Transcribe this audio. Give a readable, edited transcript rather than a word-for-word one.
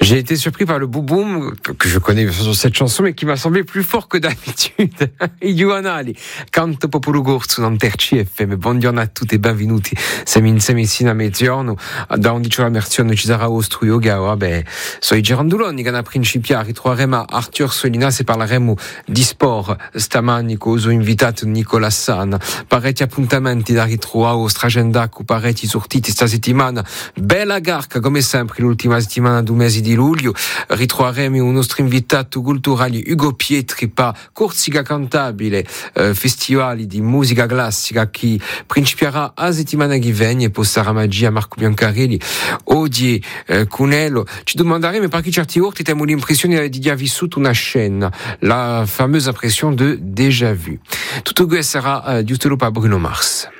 J'ai été surpris par le bouboum, que je connais sur cette chanson, mais qui m'a semblé plus fort que d'habitude. I giovanali, canto popolo gorzo, non terci FM. Buongiorno a tutti e benvenuti. Siamo insieme a mezzogiorno. Da 11 alla merzione ci sarà Ostru Yoga. Vabbè, sono i girandoloni che hanno principiato. Ritroveremo Arthur Solinas e parleremo di sport. Stamani ho invitato Nicola San. Parecchi appuntamenti da ritrovare, vostra agenda con parecchi sortiti sta settimana. Bella garca, come sempre, l'ultima settimana del mese di luglio. Ritroveremo un nostro invitato culturale, Ugo Pietri, per Corsica Cantabile, festivali di musica classica che principierà a settimana che viene, poi sarà magia Marco Biancarelli, Odie, Cunello. Ci domanderemo per certi orti abbiamo l'impressione di aver vissuto una scena, la fameuse impression de déjà vu. Tutto questo sarà giusto per Bruno Mars.